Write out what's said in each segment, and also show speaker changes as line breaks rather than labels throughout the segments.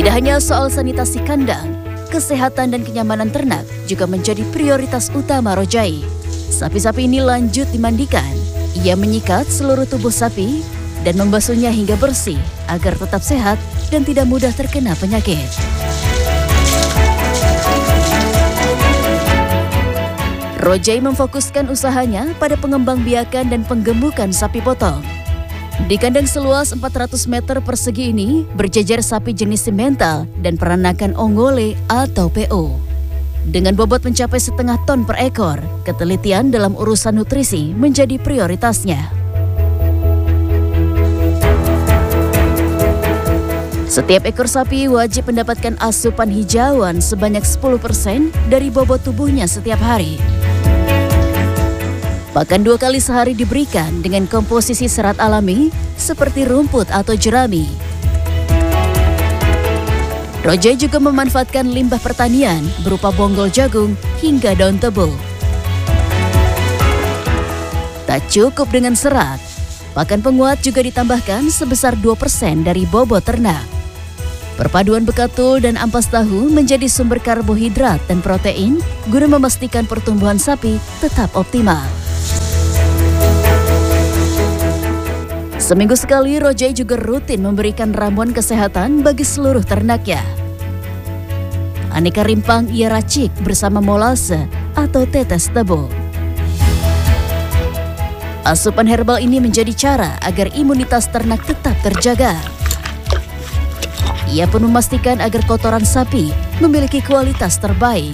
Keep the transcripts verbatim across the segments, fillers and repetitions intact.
Tidak hanya soal sanitasi kandang, kesehatan dan kenyamanan ternak juga menjadi prioritas utama Rojai. Sapi-sapi ini lanjut dimandikan. Ia menyikat seluruh tubuh sapi dan membasuhnya hingga bersih agar tetap sehat dan tidak mudah terkena penyakit. Rojai memfokuskan usahanya pada pengembangbiakan dan penggemukan sapi potong. Di kandang seluas empat ratus meter persegi ini berjejer sapi jenis simental dan peranakan ongole atau P O. Dengan bobot mencapai setengah ton per ekor, ketelitian dalam urusan nutrisi menjadi prioritasnya. Setiap ekor sapi wajib mendapatkan asupan hijauan sebanyak sepuluh persen dari bobot tubuhnya setiap hari. Bahkan dua kali sehari diberikan dengan komposisi serat alami seperti rumput atau jerami. Rojai juga memanfaatkan limbah pertanian berupa bonggol jagung hingga daun tebu. Tak cukup dengan serat, pakan penguat juga ditambahkan sebesar dua persen dari bobot ternak. Perpaduan bekatul dan ampas tahu menjadi sumber karbohidrat dan protein guna memastikan pertumbuhan sapi tetap optimal. Seminggu sekali, Rojai juga rutin memberikan ramuan kesehatan bagi seluruh ternaknya. Aneka rimpang ia racik bersama molase atau tetes tebu. Asupan herbal ini menjadi cara agar imunitas ternak tetap terjaga. Ia pun memastikan agar kotoran sapi memiliki kualitas terbaik.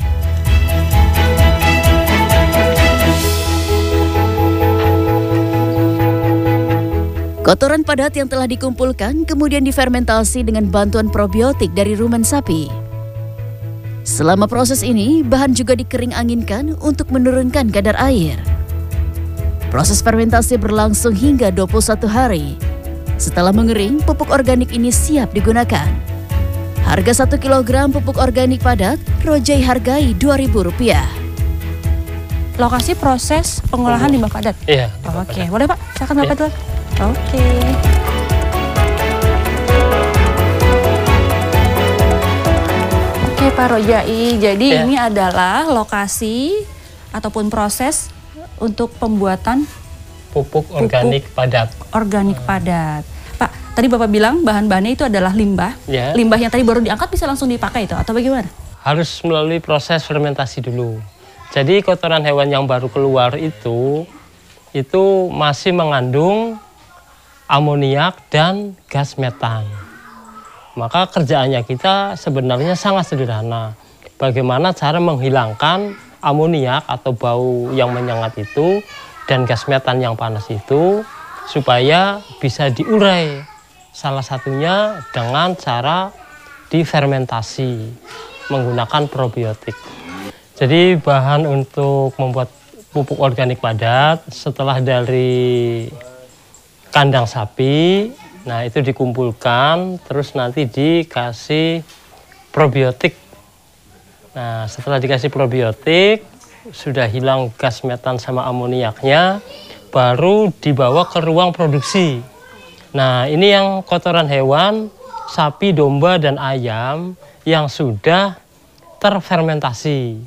Kotoran padat yang telah dikumpulkan kemudian difermentasi dengan bantuan probiotik dari rumen sapi. Selama proses ini, bahan juga dikering anginkan untuk menurunkan kadar air. Proses fermentasi berlangsung hingga dua puluh satu hari. Setelah mengering, pupuk organik ini siap digunakan. Harga satu kilogram pupuk organik padat, Rojai hargai dua ribu rupiah.
Lokasi proses pengolahan limbah padat?
Iya.
Oh, Oke, okay. Boleh Pak? Silakan Bapak dulu. Oke. Okay. Oke okay, Pak Rojai, jadi ya. Ini adalah lokasi ataupun proses untuk pembuatan
pupuk organik pupuk padat.
Organik hmm. padat. Pak, tadi Bapak bilang bahan-bahannya itu adalah limbah. Ya. Limbah yang tadi baru diangkat bisa langsung dipakai itu atau bagaimana? Harus
melalui proses fermentasi dulu. Jadi kotoran hewan yang baru keluar itu itu masih mengandung amoniak dan gas metan. Maka kerjaannya kita sebenarnya sangat sederhana. Bagaimana cara menghilangkan amoniak atau bau yang menyengat itu dan gas metan yang panas itu supaya bisa diurai. Salah satunya dengan cara difermentasi menggunakan probiotik. Jadi bahan untuk membuat pupuk organik padat setelah dari kandang sapi, nah itu dikumpulkan, terus nanti dikasih probiotik. Nah setelah dikasih probiotik, sudah hilang gas metan sama amoniaknya, baru dibawa ke ruang produksi. Nah ini yang kotoran hewan, sapi, domba, dan ayam yang sudah terfermentasi.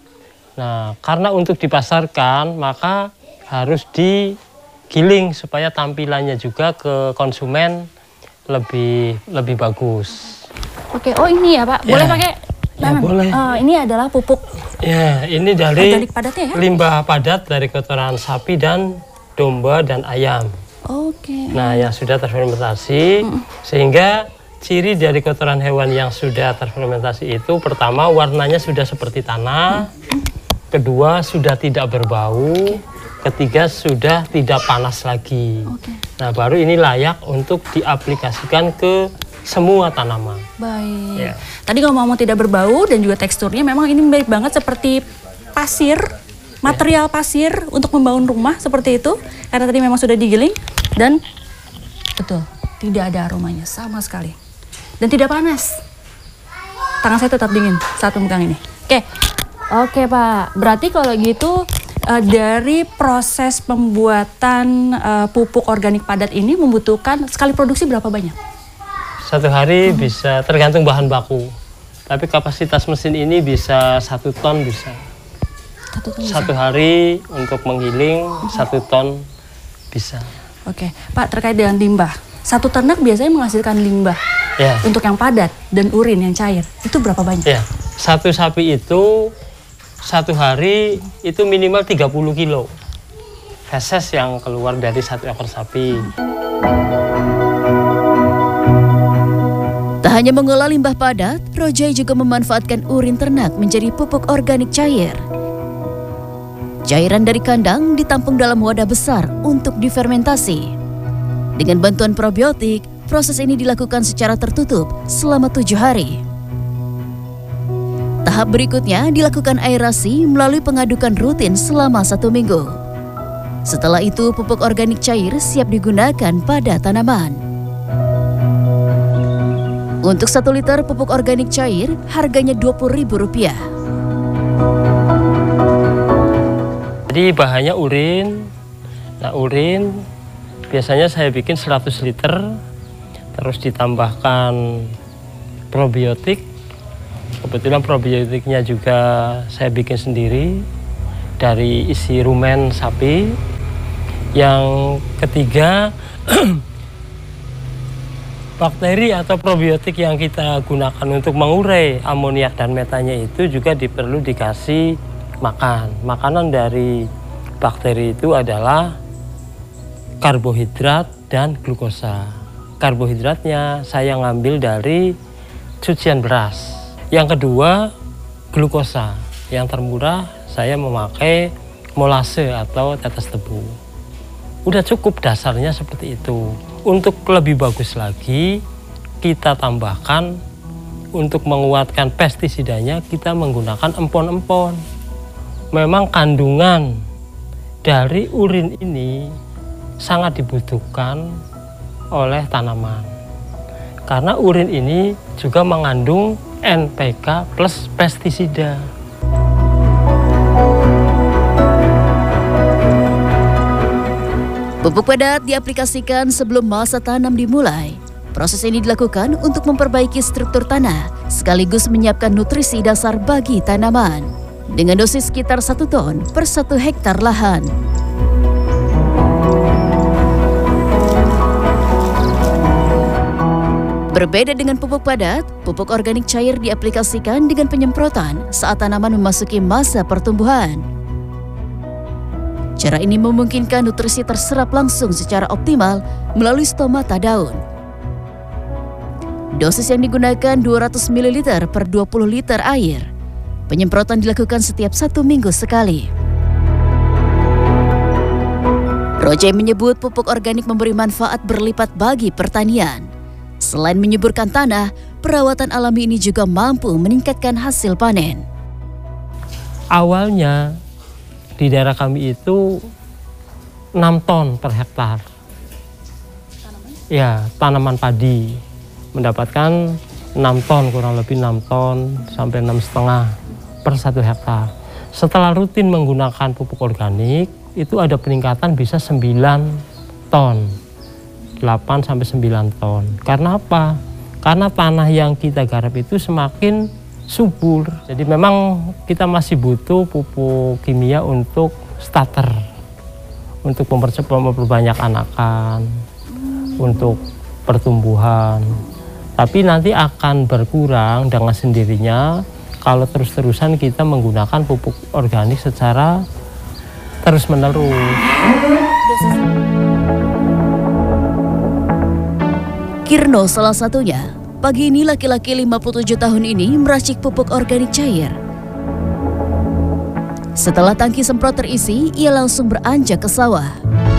Nah karena untuk dipasarkan, maka harus di giling supaya tampilannya juga ke konsumen lebih lebih bagus.
Oke, oh ini ya Pak, boleh ya. Pakai tangan? Ya, boleh. Uh, ini adalah pupuk.
Ya, ini dari
padatnya, ya?
Limbah padat dari kotoran sapi dan domba dan ayam.
Oke.
Nah, yang sudah terfermentasi, mm. sehingga ciri dari kotoran hewan yang sudah terfermentasi itu pertama warnanya sudah seperti tanah, mm. kedua sudah tidak berbau. Okay. Ketiga sudah tidak panas lagi. Oke. Nah baru ini layak untuk diaplikasikan ke semua tanaman.
Baik. Ya. Tadi ngomong-ngomong tidak berbau dan juga teksturnya memang ini mirip banget seperti pasir, material ya. Pasir untuk membangun rumah seperti itu. Karena tadi memang sudah digiling dan betul tidak ada aromanya sama sekali dan tidak panas. Tangan saya tetap dingin saat memegang ini. Oke, oke Pak. Berarti kalau gitu. Uh, dari proses pembuatan uh, pupuk organik padat ini membutuhkan sekali produksi berapa banyak?
Satu hari bisa tergantung bahan baku. Tapi kapasitas mesin ini bisa satu ton bisa.
Satu, ton
satu
bisa.
hari untuk menggiling satu ton bisa.
Oke, Pak, terkait dengan limbah. Satu ternak biasanya menghasilkan limbah
Ya.
untuk yang padat dan urin yang cair. Itu berapa banyak?
Ya. Satu sapi itu satu hari itu minimal tiga puluh kilo. Feses yang keluar dari satu ekor sapi.
Tak hanya mengolah limbah padat, Projai juga memanfaatkan urin ternak menjadi pupuk organik cair. Cairan dari kandang ditampung dalam wadah besar untuk difermentasi. Dengan bantuan probiotik, proses ini dilakukan secara tertutup selama tujuh hari. Tahap berikutnya dilakukan aerasi melalui pengadukan rutin selama satu minggu. Setelah itu, pupuk organik cair siap digunakan pada tanaman. Untuk satu liter pupuk organik cair, harganya dua puluh ribu rupiah.
Jadi bahannya urin. Nah, urin biasanya saya bikin seratus liter, terus ditambahkan probiotik. Kebetulan probiotiknya juga saya bikin sendiri dari isi rumen sapi. Yang ketiga, bakteri atau probiotik yang kita gunakan untuk mengurai amoniak dan metanya itu juga diperlu dikasih makan. Makanan dari bakteri itu adalah karbohidrat dan glukosa. Karbohidratnya saya ngambil dari cucian beras. Yang kedua, glukosa. Yang termurah saya memakai molase atau tetes tebu. Udah cukup dasarnya seperti itu. Untuk lebih bagus lagi, kita tambahkan untuk menguatkan pestisidanya, kita menggunakan empon-empon. Memang kandungan dari urin ini sangat dibutuhkan oleh tanaman. Karena urin ini juga mengandung N P K plus pestisida.
Pupuk padat diaplikasikan sebelum masa tanam dimulai. Proses ini dilakukan untuk memperbaiki struktur tanah, sekaligus menyiapkan nutrisi dasar bagi tanaman. Dengan dosis sekitar satu ton per satu hektar lahan. Berbeda dengan pupuk padat, pupuk organik cair diaplikasikan dengan penyemprotan saat tanaman memasuki masa pertumbuhan. Cara ini memungkinkan nutrisi terserap langsung secara optimal melalui stomata daun. Dosis yang digunakan dua ratus mililiter per dua puluh liter air. Penyemprotan dilakukan setiap satu minggu sekali. Projai menyebut pupuk organik memberi manfaat berlipat bagi pertanian. Selain menyuburkan tanah, perawatan alami ini juga mampu meningkatkan hasil panen.
Awalnya di daerah kami itu enam ton per hektar. Tanaman? Ya, tanaman padi mendapatkan enam ton, kurang lebih enam ton sampai enam setengah per satu hektar. Setelah rutin menggunakan pupuk organik, itu ada peningkatan bisa sembilan ton, delapan sampai sembilan ton. Karena apa? Karena tanah yang kita garap itu semakin subur. Jadi memang kita masih butuh pupuk kimia untuk starter, untuk mempercepat, memperbanyak anakan, untuk pertumbuhan. Tapi nanti akan berkurang dengan sendirinya kalau terus-terusan kita menggunakan pupuk organik secara terus-menerus.
Kirno salah satunya. Pagi ini laki-laki lima puluh tujuh tahun ini meracik pupuk organik cair. Setelah tangki semprot terisi, ia langsung beranjak ke sawah.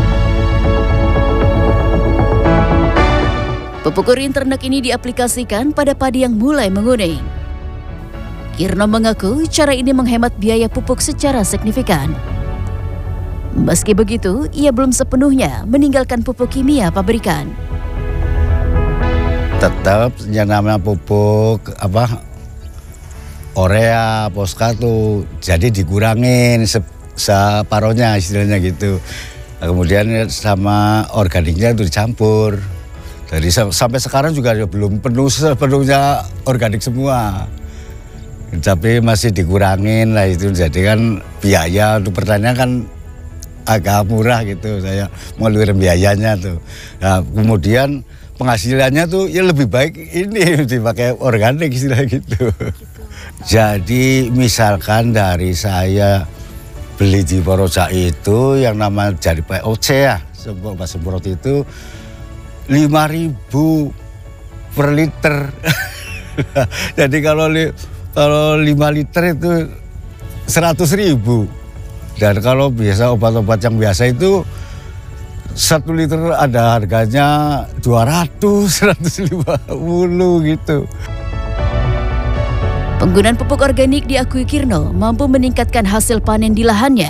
Pupuk urin ternak ini diaplikasikan pada padi yang mulai menguning. Kirno mengaku cara ini menghemat biaya pupuk secara signifikan. Meski begitu, ia belum sepenuhnya meninggalkan pupuk kimia pabrikan.
Tetap yang namanya pupuk apa urea, fosfato, jadi dikurangin se separohnya istilahnya gitu. Nah, kemudian sama organiknya itu dicampur. Jadi sampai sekarang juga belum penuh sepenuhnya organik semua. Tapi masih dikurangin lah itu. Jadi kan biaya untuk pertanian kan agak murah gitu. Saya ngeluarin biayanya tuh. Nah, kemudian penghasilannya tuh ya lebih baik ini dipakai organik istilah gitu. Jadi misalkan dari saya beli di Poroja itu yang nama dari P O C ya, semprot semprot itu lima ribu per liter. Jadi kalau li, kalau lima liter itu seratus ribu. Dan kalau biasa obat-obat yang biasa itu satu liter ada harganya dua ratus, seratus lima puluh gitu.
Penggunaan pupuk organik diakui Kirno mampu meningkatkan hasil panen di lahannya.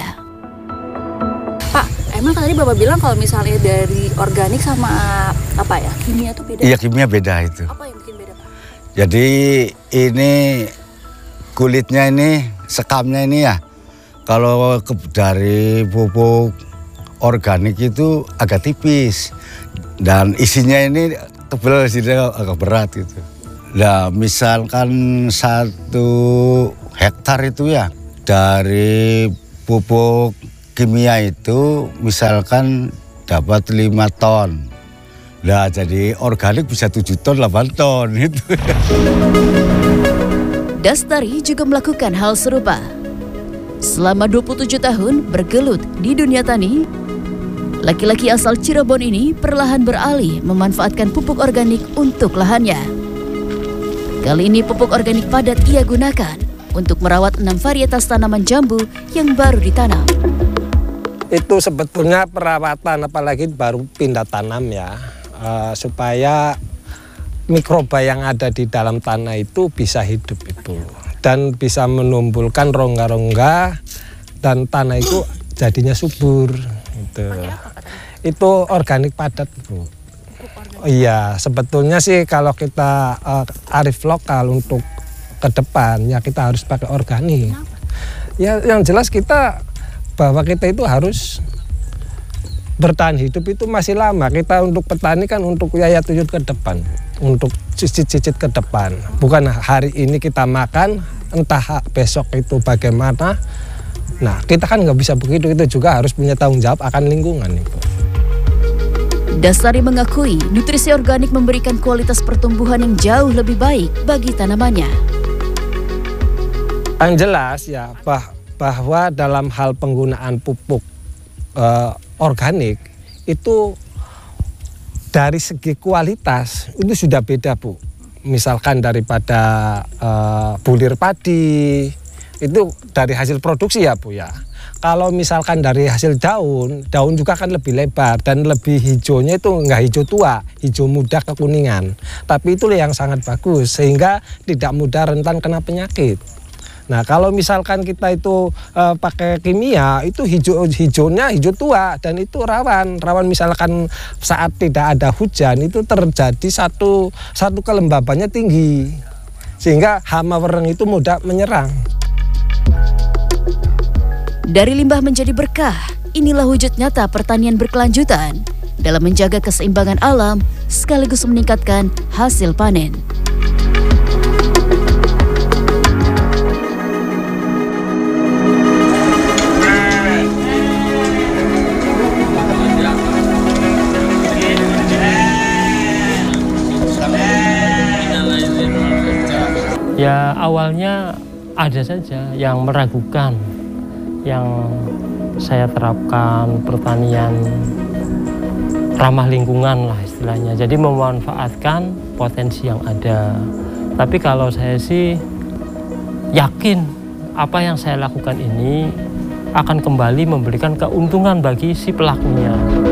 Pak, emang tadi Bapak bilang kalau misalnya dari organik sama apa ya, kimia itu beda?
Iya, kimia beda itu.
Apa yang bikin beda, Pak?
Jadi ini kulitnya ini, sekamnya ini ya, kalau ke, dari pupuk organik itu agak tipis dan isinya ini tebal, isinya agak berat gitu. Nah, misalkan satu hektar itu ya dari pupuk kimia itu misalkan dapat lima ton. Nah, jadi organik bisa tujuh ton, delapan ton itu.
Dastari juga melakukan hal serupa. Selama dua puluh tujuh tahun bergelut di dunia tani, laki-laki asal Cirebon ini perlahan beralih memanfaatkan pupuk organik untuk lahannya. Kali ini pupuk organik padat ia gunakan untuk merawat enam varietas tanaman jambu yang baru ditanam.
Itu sebetulnya perawatan, apalagi baru pindah tanam ya, uh, supaya mikroba yang ada di dalam tanah itu bisa hidup itu. Dan bisa menumbuhkan rongga-rongga dan tanah itu jadinya subur. Gitu. Itu organik padat, Bu. Oh, iya, sebetulnya sih kalau kita uh, arif lokal untuk ke depan ya kita harus pakai organik. Ya yang jelas kita bahwa kita itu harus bertahan hidup itu masih lama. Kita untuk petani kan untuk yaya tuyul ke depan, untuk cicit-cicit ke depan. Bukan hari ini kita makan, entah besok itu bagaimana. Nah, kita kan nggak bisa begitu, kita juga harus punya tanggung jawab akan lingkungan itu.
Dastari mengakui nutrisi organik memberikan kualitas pertumbuhan yang jauh lebih baik bagi tanamannya.
Yang jelas ya bah, bahwa dalam hal penggunaan pupuk eh, organik itu dari segi kualitas itu sudah beda, Bu. Misalkan daripada eh, bulir padi itu dari hasil produksi ya, Bu ya. Kalau misalkan dari hasil daun, daun juga kan lebih lebar dan lebih hijaunya itu enggak hijau tua, hijau muda kekuningan. Tapi itu yang sangat bagus sehingga tidak mudah rentan kena penyakit. Nah, kalau misalkan kita itu uh, pakai kimia, itu hijau hijaunya hijau tua dan itu rawan. Rawan misalkan saat tidak ada hujan itu terjadi satu satu kelembabannya tinggi. Sehingga hama wereng itu mudah menyerang.
Dari limbah menjadi berkah, inilah wujud nyata pertanian berkelanjutan dalam menjaga keseimbangan alam sekaligus meningkatkan hasil panen.
Ya awalnya ada saja yang meragukan, yang saya terapkan pertanian ramah lingkungan lah istilahnya. Jadi memanfaatkan potensi yang ada. Tapi kalau saya sih yakin apa yang saya lakukan ini akan kembali memberikan keuntungan bagi si pelakunya.